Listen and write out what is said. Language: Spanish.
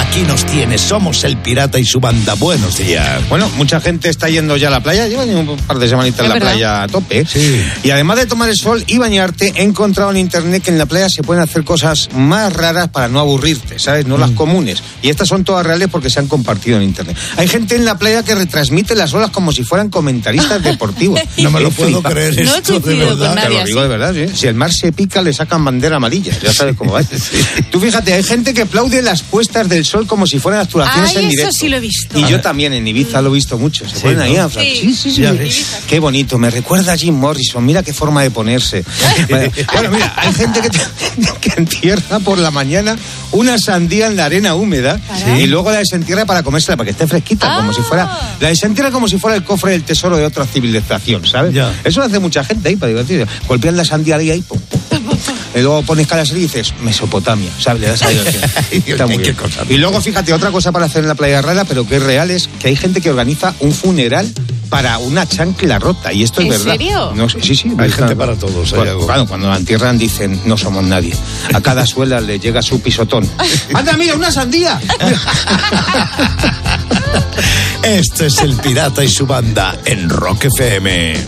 Aquí nos tienes, somos el Pirata y su banda. Buenos días. Bueno, mucha gente está yendo ya a la playa, llevan un par de semanitas en la playa a tope. Sí. Y además de tomar el sol y bañarte, he encontrado en internet que en la playa se pueden hacer cosas más raras para no aburrirte, ¿sabes? No las comunes. Y estas son todas reales porque se han compartido en internet. Hay gente en la playa que retransmite las olas como si fueran comentaristas deportivos. No me lo puedo creer esto, de verdad. Te lo digo de verdad, sí. Si el mar se pica, le sacan bandera amarilla. Ya sabes cómo va. Sí. Tú fíjate, hay gente que aplaude las puestas del sol como si fueran actuaciones en directo. Eso sí lo he visto. Y yo también en Ibiza lo he visto mucho. Se ponen ahí a aplaudir. Sí. Qué bonito, me recuerda a Jim Morrison. Mira qué forma de ponerse. Bueno, mira, hay gente que entierra por la mañana una sandía en la arena húmeda y luego la desentierra para comérsela, para que esté fresquita, como si fuera... La desentierra como si fuera el cofre del tesoro de otra civilización, ¿sabes? Ya. Eso lo hace mucha gente ahí para divertirse. Golpean la sandía ahí, pum, pum. Y luego pones cara así y dices, Mesopotamia, ¿sabes? Le das a Está muy bien. Y luego, fíjate, otra cosa para hacer en la playa rara, pero que es real, es que hay gente que organiza un funeral para una chancla rota, y esto es verdad. ¿En serio? No, sí. Hay gente para todos. Claro, cuando la entierran dicen, no somos nadie. A cada suela le llega su pisotón. ¡Anda, mira, una sandía! Este es el Pirata y su banda en Rock FM.